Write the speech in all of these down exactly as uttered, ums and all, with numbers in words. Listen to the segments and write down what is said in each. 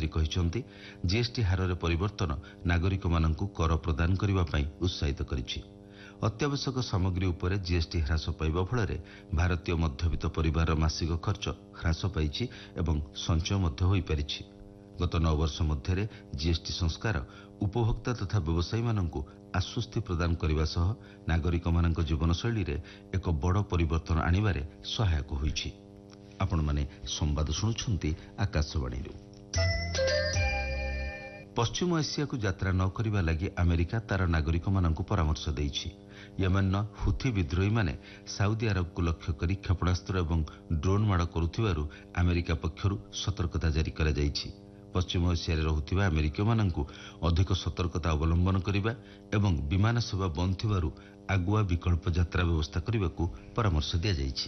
ମନ୍ତ୍ରୀ କହିଛନ୍ତି ଜିଏସ୍ଟି ହାରରେ ପରିବର୍ତ୍ତନ ନାଗରିକମାନଙ୍କୁ କର ପ୍ରଦାନ କରିବା ପାଇଁ ଉତ୍ସାହିତ କରିଛି। ଅତ୍ୟାବଶ୍ୟକ ସାମଗ୍ରୀ ଉପରେ ଜିଏସ୍ଟି ହ୍ରାସ ପାଇବା ଫଳରେ ଭାରତୀୟ ମଧ୍ୟବିତ୍ତ ପରିବାରର ମାସିକ ଖର୍ଚ୍ଚ ହ୍ରାସ ପାଇଛି ଏବଂ ସଞ୍ଚୟ ମଧ୍ୟ ହୋଇପାରିଛି। ଗତ ନଅ ବର୍ଷ ମଧ୍ୟରେ ଜିଏସ୍ଟି ସଂସ୍କାର ଉପଭୋକ୍ତା ତଥା ବ୍ୟବସାୟୀମାନଙ୍କୁ ଆଶ୍ୱସ୍ତି ପ୍ରଦାନ କରିବା ସହ ନାଗରିକମାନଙ୍କ ଜୀବନଶୈଳୀରେ ଏକ ବଡ଼ ପରିବର୍ତ୍ତନ ଆଣିବାରେ ସହାୟକ ହୋଇଛି। ଆପଣମାନେ ସମ୍ବାଦ ଶୁଣୁଛନ୍ତି ଆକାଶବାଣୀରୁ। ପଶ୍ଚିମ ଏସିଆକୁ ଯାତ୍ରା ନ କରିବା ଲାଗି ଆମେରିକା ତାର ନାଗରିକମାନଙ୍କୁ ପରାମର୍ଶ ଦେଇଛି। ୟେମେନ୍ର ହୁଥି ବିଦ୍ରୋହୀମାନେ ସାଉଦି ଆରବକୁ ଲକ୍ଷ୍ୟ କରି କ୍ଷେପଣାସ୍ତ୍ର ଏବଂ ଡ୍ରୋନ୍ ମାଡ଼ କରୁଥିବାରୁ ଆମେରିକା ପକ୍ଷରୁ ସତର୍କତା ଜାରି କରାଯାଇଛି। ପଶ୍ଚିମ ଏସିଆରେ ରହୁଥିବା ଆମେରିକୀୟମାନଙ୍କୁ ଅଧିକ ସତର୍କତା ଅବଲମ୍ବନ କରିବା ଏବଂ ବିମାନ ସେବା ବନ୍ଦ ଥିବାରୁ ଆଗୁଆ ବିକଳ୍ପ ଯାତ୍ରା ବ୍ୟବସ୍ଥା କରିବାକୁ ପରାମର୍ଶ ଦିଆଯାଇଛି।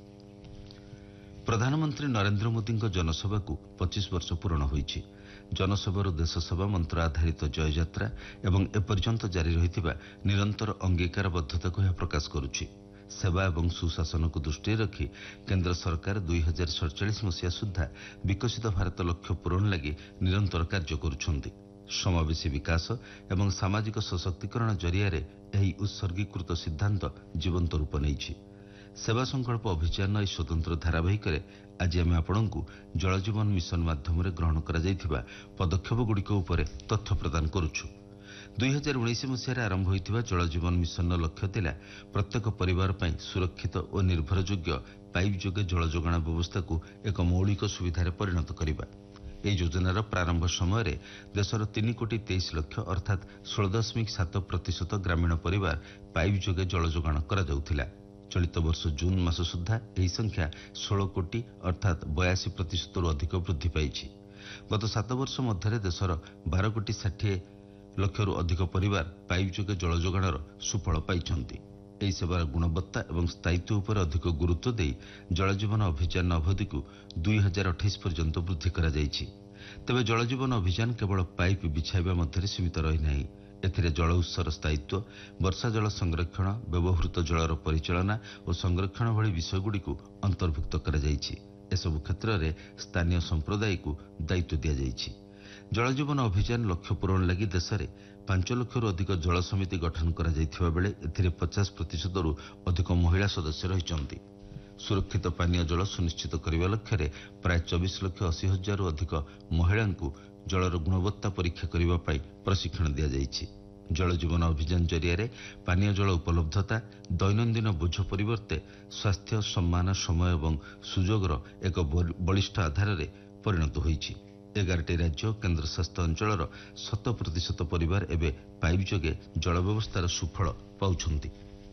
ପ୍ରଧାନମନ୍ତ୍ରୀ ନରେନ୍ଦ୍ର ମୋଦିଙ୍କ ଜନସେବାକୁ ପଚିଶ ବର୍ଷ ପୂରଣ ହୋଇଛି। ଜନସେବାରୁ ଦେଶ ସେବା ମନ୍ତ୍ର ଆଧାରିତ ଜୟଯାତ୍ରା ଏବଂ ଏପର୍ଯ୍ୟନ୍ତ ଜାରି ରହିଥିବା ନିରନ୍ତର ଅଙ୍ଗୀକାରବଦ୍ଧତାକୁ ଏହା ପ୍ରକାଶ କରୁଛି। ସେବା ଏବଂ ସୁଶାସନକୁ ଦୃଷ୍ଟିରେ ରଖି କେନ୍ଦ୍ର ସରକାର ଦୁଇ ହଜାର ସତଚାଳିଶ ମସିହା ସୁଦ୍ଧା ବିକଶିତ ଭାରତ ଲକ୍ଷ୍ୟ ପୂରଣ ଲାଗି ନିରନ୍ତର କାର୍ଯ୍ୟ କରୁଛନ୍ତି। ସମାବେଶୀ ବିକାଶ ଏବଂ ସାମାଜିକ ସଶକ୍ତିକରଣ ଜରିଆରେ ଏହି ଉତ୍ସର୍ଗୀକୃତ ସିଦ୍ଧାନ୍ତ ଜୀବନ୍ତ ରୂପ ନେଇଛି। ସେବା ସଂକଳ୍ପ ଅଭିଯାନ ଏହି ସ୍ୱତନ୍ତ୍ର ଧାରାବାହିକରେ ଆଜି ଆମେ ଆପଣଙ୍କୁ ଜଳଜୀବନ ମିଶନ ମାଧ୍ୟମରେ ଗ୍ରହଣ କରାଯାଇଥିବା ପଦକ୍ଷେପଗୁଡ଼ିକ ଉପରେ ତଥ୍ୟ ପ୍ରଦାନ କରୁଛୁ। ଦୁଇ ହଜାର ଉଣେଇଶ ମସିହାରେ ଆରମ୍ଭ ହୋଇଥିବା ଜଳଜୀବନ ମିଶନର ଲକ୍ଷ୍ୟ ଥିଲା ପ୍ରତ୍ୟେକ ପରିବାର ପାଇଁ ସୁରକ୍ଷିତ ଓ ନିର୍ଭରଯୋଗ୍ୟ ପାଇପ୍ ଯୋଗେ ଜଳ ଯୋଗାଣ ବ୍ୟବସ୍ଥାକୁ ଏକ ମୌଳିକ ସୁବିଧାରେ ପରିଣତ କରିବା। ଏହି ଯୋଜନାର ପ୍ରାରମ୍ଭ ସମୟରେ ଦେଶର ତିନି କୋଟି ତେଇଶ ଲକ୍ଷ ଅର୍ଥାତ୍ ଷୋହଳ ଦଶମିକ ସାତ ପ୍ରତିଶତ ଗ୍ରାମୀଣ ପରିବାର ପାଇପ୍ ଯୋଗେ ଜଳ ଯୋଗାଣ କରାଯାଉଥିଲା। ଚଳିତ ବର୍ଷ ଜୁନ୍ ମାସ ସୁଦ୍ଧା ଏହି ସଂଖ୍ୟା ଷୋହଳ କୋଟି ଅର୍ଥାତ୍ ବୟାଅଶୀ ପ୍ରତିଶତରୁ ଅଧିକ ବୃଦ୍ଧି ପାଇଛି। ଗତ ସାତ ବର୍ଷ ମଧ୍ୟରେ ଦେଶର ବାର କୋଟି ଷାଠିଏ ଲକ୍ଷରୁ ଅଧିକ ପରିବାର ପାଇପ୍ ଯୋଗେ ଜଳ ଯୋଗାଣର ସୁଫଳ ପାଇଛନ୍ତି। ଏହି ସେବାର ଗୁଣବତ୍ତା ଏବଂ ସ୍ଥାୟିତ୍ୱ ଉପରେ ଅଧିକ ଗୁରୁତ୍ୱ ଦେଇ ଜଳଜୀବନ ଅଭିଯାନ ଅବଧିକୁ ଦୁଇ ହଜାର ଅଠେଇଶ ପର୍ଯ୍ୟନ୍ତ ବୃଦ୍ଧି କରାଯାଇଛି। ତେବେ ଜଳଜୀବନ ଅଭିଯାନ କେବଳ ପାଇପ୍ ବିଛାଇବା ମଧ୍ୟରେ ସୀମିତ ରହିନାହିଁ। ଏଥିରେ ଜଳ ଉତ୍ସର ସ୍ଥାୟିତ୍ୱ, ବର୍ଷା ଜଳ ସଂରକ୍ଷଣ, ବ୍ୟବହୃତ ଜଳର ପରିଚାଳନା ଓ ସଂରକ୍ଷଣ ଭଳି ବିଷୟଗୁଡ଼ିକୁ ଅନ୍ତର୍ଭୁକ୍ତ କରାଯାଇଛି। ଏସବୁ କ୍ଷେତ୍ରରେ ସ୍ଥାନୀୟ ସମ୍ପ୍ରଦାୟକୁ ଦାୟିତ୍ୱ ଦିଆଯାଇଛି। ଜଳଜୀବନ ଅଭିଯାନ ଲକ୍ଷ୍ୟ ପୂରଣ ଲାଗି ଦେଶରେ ପାଞ୍ଚ ଲକ୍ଷରୁ ଅଧିକ ଜଳ ସମିତି ଗଠନ କରାଯାଇଥିବା ବେଳେ ଏଥିରେ ପଚାଶ ପ୍ରତିଶତରୁ ଅଧିକ ମହିଳା ସଦସ୍ୟ ରହିଛନ୍ତି। ସୁରକ୍ଷିତ ପାନୀୟ ଜଳ ସୁନିଶ୍ଚିତ କରିବା ଲକ୍ଷ୍ୟରେ ପ୍ରାୟ ଚବିଶ ଲକ୍ଷ ଅଶୀ ହଜାରରୁ ଅଧିକ ମହିଳାଙ୍କୁ ଜଳର ଗୁଣବତ୍ତା ପରୀକ୍ଷା କରିବା ପାଇଁ ପ୍ରଶିକ୍ଷଣ ଦିଆଯାଇଛି। ଜଳଜୀବନ ଅଭିଯାନ ଜରିଆରେ ପାନୀୟ ଜଳ ଉପଲବ୍ଧତା ଦୈନନ୍ଦିନ ବୋଝ ପରିବର୍ତ୍ତେ ସ୍ୱାସ୍ଥ୍ୟ, ସମ୍ମାନ, ସମୟ ଏବଂ ସୁଯୋଗର ଏକ ବଳିଷ୍ଠ ଆଧାରରେ ପରିଣତ ହୋଇଛି। ଏଗାରଟି ରାଜ୍ୟ ଓ କେନ୍ଦ୍ରଶାସିତ ଅଞ୍ଚଳର ଶତ ପ୍ରତିଶତ ପରିବାର ଏବେ ପାଇପ୍ ଯୋଗେ ଜଳ ବ୍ୟବସ୍ଥାର ସୁଫଳ ପାଉଛନ୍ତି।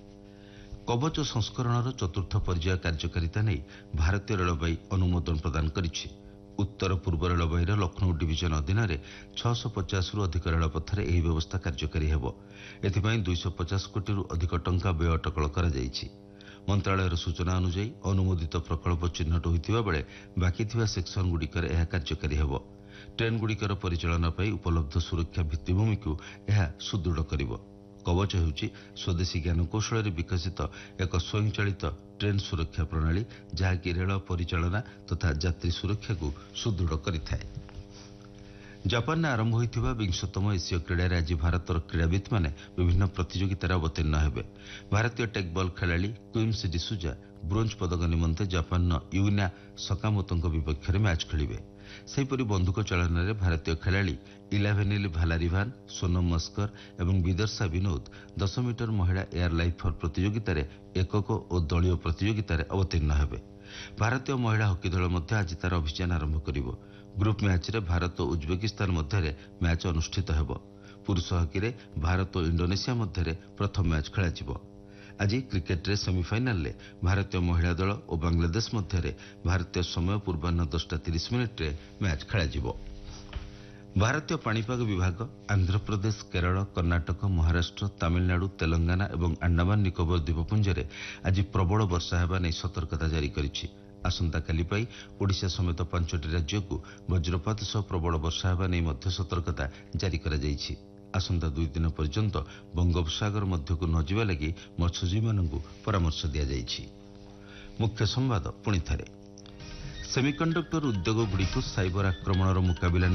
କବଚ ସଂସ୍କରଣର ଚତୁର୍ଥ ପର୍ଯ୍ୟାୟ କାର୍ଯ୍ୟକାରିତା ନେଇ ଭାରତୀୟ ରେଳବାଇ ଅନୁମୋଦନ ପ୍ରଦାନ କରିଛି। ଉତ୍ତର ପୂର୍ବ ରେଳବାଇର ଲକ୍ଷ୍ନୌ ଡିଭିଜନ ଅଧୀନରେ ଛଅଶହ ପଚାଶରୁ ଅଧିକ ରେଳପଥରେ ଏହି ବ୍ୟବସ୍ଥା କାର୍ଯ୍ୟକାରୀ ହେବ। ଏଥିପାଇଁ ଦୁଇଶହ ପଚାଶ କୋଟିରୁ ଅଧିକ ଟଙ୍କା ବ୍ୟୟ ଅଟକଳ କରାଯାଇଛି। ମନ୍ତ୍ରାଳୟର ସୂଚନା ଅନୁଯାୟୀ ଅନୁମୋଦିତ ପ୍ରକଳ୍ପ ଚିହ୍ନଟ ହୋଇଥିବା ବେଳେ ବାକି ଥିବା ସେକ୍ସନଗୁଡ଼ିକରେ ଏହା କାର୍ଯ୍ୟକାରୀ ହେବ। ଟ୍ରେନ୍ଗୁଡ଼ିକର ପରିଚାଳନା ପାଇଁ ଉପଲବ୍ଧ ସୁରକ୍ଷା ଭିତ୍ତିଭୂମିକୁ ଏହା ସୁଦୃଢ଼ କରିବ। କବଚ ହେଉଛି ସ୍ୱଦେଶୀ ଜ୍ଞାନକୌଶଳରେ ବିକଶିତ ଏକ ସ୍ୱୟଂଚାଳିତ ଟ୍ରେନ୍ ସୁରକ୍ଷା ପ୍ରଣାଳୀ ଯାହାକି ରେଳ ପରିଚାଳନା ତଥା ଯାତ୍ରୀ ସୁରକ୍ଷାକୁ ସୁଦୃଢ଼ କରିଥାଏ। ଜାପାନରେ ଆରମ୍ଭ ହୋଇଥିବା ବିଂଶତମ ଏସୀୟ କ୍ରୀଡ଼ାରେ ଆଜି ଭାରତର କ୍ରୀଡ଼ାବିତ୍ମାନେ ବିଭିନ୍ନ ପ୍ରତିଯୋଗିତାରେ ଅବତୀର୍ଣ୍ଣ ହେବେ। ଭାରତୀୟ ଟେକ୍ବଲ୍ ଖେଳାଳି କୁଇମ୍ସ ଡିସୁଜା ବ୍ରୋଞ୍ଜ ପଦକ ନିମନ୍ତେ ଜାପାନର ୟୁନା ସକାମୋତୋଙ୍କ ବିପକ୍ଷରେ ମ୍ୟାଚ୍ ଖେଳିବେ। ସେହିପରି ବନ୍ଧୁକ ଚାଳନାରେ ଭାରତୀୟ ଖେଳାଳି ଇଲାଭେନିଲ ଭାଲାରିଭାନ୍, ସୋନମ ମସ୍କର ଏବଂ ବିଦର୍ଶା ବିନୋଦ ଦଶ ମିଟର ମହିଳା ଏୟାର ଲାଇଫର ପ୍ରତିଯୋଗିତାରେ ଏକକ ଓ ଦଳୀୟ ପ୍ରତିଯୋଗିତାରେ ଅବତୀର୍ଣ୍ଣ ହେବେ। ଭାରତୀୟ ମହିଳା ହକି ଦଳ ମଧ୍ୟ ଆଜି ତାର ଅଭିଯାନ ଆରମ୍ଭ କରିବ। ଗ୍ରୁପ୍ ମ୍ୟାଚ୍ରେ ଭାରତ ଓ ଉଜବେକିସ୍ତାନ ମଧ୍ୟରେ ମ୍ୟାଚ୍ ଅନୁଷ୍ଠିତ ହେବ। ପୁରୁଷ ହକିରେ ଭାରତ ଓ ଇଣ୍ଡୋନେସିଆ ମଧ୍ୟରେ ପ୍ରଥମ ମ୍ୟାଚ୍ ଖେଳାଯିବ। ଆଜି କ୍ରିକେଟରେ ସେମିଫାଇନାଲରେ ଭାରତୀୟ ମହିଳା ଦଳ ଓ ବାଂଲାଦେଶ ମଧ୍ୟରେ ଭାରତୀୟ ସମୟ ପୂର୍ବାହ୍ନ ଦଶଟା ତିରିଶ ମିନିଟ୍ରେ ମ୍ୟାଚ୍ ଖେଳାଯିବ। ଭାରତୀୟ ପାଣିପାଗ ବିଭାଗ ଆନ୍ଧ୍ରପ୍ରଦେଶ, କେରଳ, କର୍ଣ୍ଣାଟକ, ମହାରାଷ୍ଟ୍ର, ତାମିଲନାଡୁ, ତେଲଙ୍ଗାନା ଏବଂ ଆଣ୍ଡାମାନ ନିକୋବର ଦ୍ୱୀପପୁଞ୍ଜରେ ଆଜି ପ୍ରବଳ ବର୍ଷା ହେବା ନେଇ ସତର୍କତା ଜାରି କରିଛି। ଆସନ୍ତାକାଲି ପାଇଁ ଓଡ଼ିଶା ସମେତ ପାଞ୍ଚଟି ରାଜ୍ୟକୁ ବଜ୍ରପାତ ସହ ପ୍ରବଳ ବର୍ଷା ହେବା ନେଇ ମଧ୍ୟ ସତର୍କତା ଜାରି କରାଯାଇଛି। ଆସନ୍ତା ଦୁଇ ଦିନ ପର୍ଯ୍ୟନ୍ତ ବଙ୍ଗୋପସାଗର ମଧ୍ୟକୁ ନ ଯିବା ଲାଗି ମତ୍ସ୍ୟଜୀବୀମାନଙ୍କୁ ପରାମର୍ଶ ଦିଆଯାଇଛି। ମୁଖ୍ୟ ସମ୍ବାଦ ପୁଣି ଥରେ। ସେମିକଣ୍ଡକ୍ଟର ଉଦ୍ୟୋଗଗୁଡ଼ିକୁ ସାଇବର ଆକ୍ରମଣର ମୁକାବିଲା